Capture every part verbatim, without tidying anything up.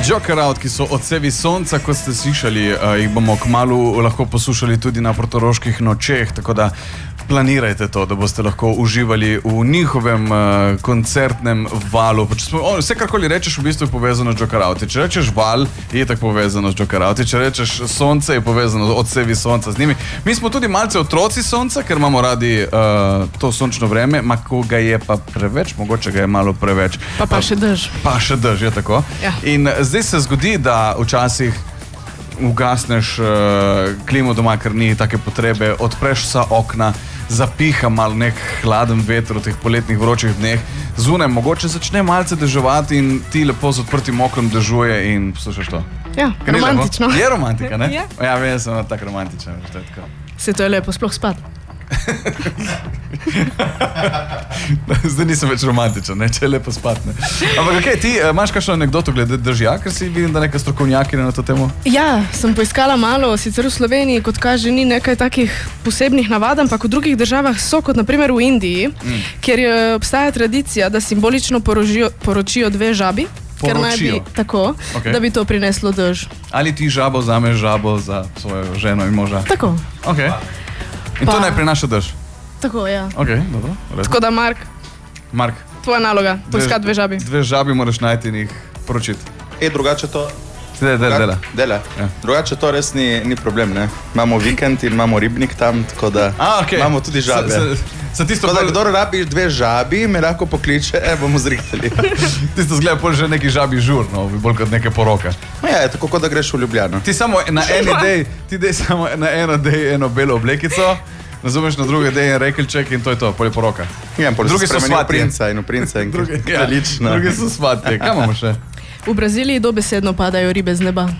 Joker Out, ki so odsevi sonca, kot ste slišali, uh, jih bomo kmalu lahko poslušali tudi na portoroških nočeh, tako da planirajte to, da boste lahko uživali v njihovem uh, koncertnem valu. Smo, oh, vse, karkoli rečeš, v bistvu je povezano z Joker Out. Če rečeš val, je tako povezano z Joker Out. Če rečeš sonce, je povezano z odsevi sonca z njimi. Mi smo tudi malce otroci sonca, ker imamo radi uh, to sončno vreme, ma ko ga je pa preveč, mogoče ga je malo preveč. Pa pa še drž. Pa še drž, je tako. Ja. In zdaj se zgodi, da včasih ugasneš uh, klimo doma, ker ni take potrebe, odpreš vsa okna, zapiha malo nek hladen veter v teh poletnih vročih dneh, zunaj mogoče začne malce deževati in ti lepo z odprtim oknom dežuje in poslušaš to. Ja, romantično. Je romantika, ne? Ja. Ja, vem, sem tako romantičen. Se to je lepo, sploh spat. Zdaj nisem več romantičen, ne? Če je lepo spat. Ne? Ampak okay, ti imaš kakšno anekdoto glede dežja, ker si vidim, da nekaj strokovnjaki na to temo? Ja, sem poiskala malo, sicer v Sloveniji, kot kaže, ni nekaj takih posebnih navad, ampak v drugih državah so, kot naprimer v Indiji, mm. kjer je, obstaja tradicija, da simbolično porožijo, poročijo dve žabi, poročijo. Ker naj bi tako, okay. da bi to prineslo dež. Ali ti žabo vzameš žabo za svojo ženo in moža? Tako. Okay. In pa, to naj prinaša dež? Tako, ja. Okay, dobro, tako da, Mark, Mark, tvoja naloga, poiskati dve žabi. Dve žabi moraš najti in jih poročiti. E, drugače to... Dele, dele, dele. Dele. Ja. Drugače to res ni, ni problem, ne? Imamo vikend in imamo ribnik tam, tako da A, okay. imamo tudi žabe. S, s, s tisto, tako da, kdor rabi dve žabi, me lahko pokliče, e, bomo zrihtali. Tisto zgleda pol že neki žabi žur, no, bolj kot neke poroke. Ja, je tako, kot da greš v Ljubljano. Ti samo na eni dej, ti dej samo na eno dej eno belo oblekico, razumeš, na druge dej en rekelček in to je to, pol je poroka. Ja, pol drugi se spremeni v princa in v princa in drugi, ja, kraljična. Drugi so svatje. Kaj imamo še? V Braziliji dobesedno padajo ribe z neba.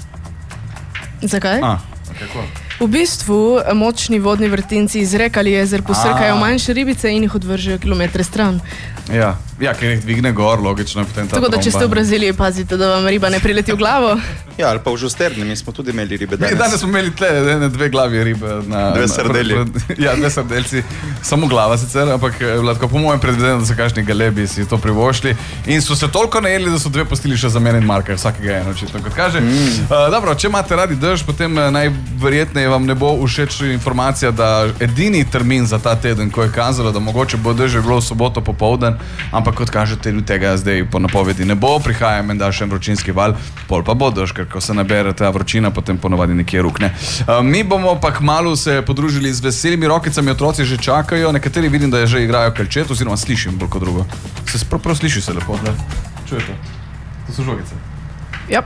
Zakaj? A, kako? V bistvu močni vodni vrtinci iz rek ali jezer posrkajo manjše ribice in jih odvržejo kilometre stran. Ja, ja, ker jih dvigne gor, logično. Tako da, če ste v Braziliji, pazite, da vam riba ne prileti v glavo. Ja, ali pa v Žusterni, mi smo tudi imeli ribe danes. Mi danes smo imeli tle, ne, dve glavi ribe. Na, dve sardeli. Ja, dve sardelci. Samo glava sicer, ampak Vladko, po mojem predvidenem, da so kakšni galebi si to privošli. In so se toliko najeli, da so dve postili še za mene in Marka, vsakega eno, očitno, kot kaže. Mm. Uh, dobro, če imate radi dež, potem najverjetneje vam ne bo všeč informacija, da edini termin za ta teden, ko je kazalo, da mogoče bo dež, je bilo v soboto popoldan, ampak kot kažete, tega zdaj po napovedi ne bo, prihaja menda še en vročinski val, pol pa bo dež, ker ko se nabere ta vročina, potem ponovadi nekje rukne. Uh, mi bomo pa kmalu se podružili z veselimi rokicami, otroci že čakajo, nekateri vidim, da je že igrajo kalčet, oziroma slišim bolj kot drugo. Se prav, prav sliši se lepo, da čujete? To so žogice. Ja.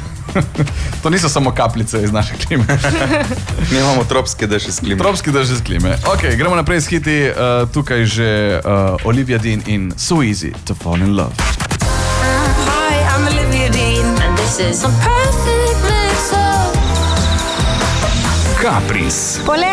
To niso samo kapljice iz naše klime. Mi imamo tropski dež iz klime. Tropski dež iz klime. Ok, gremo naprej s hiti, uh, tukaj že uh, Olivia Dean in So Easy to Fall in Love. Hi, I'm Olivia Dean and this is a perfect mix of Caprice.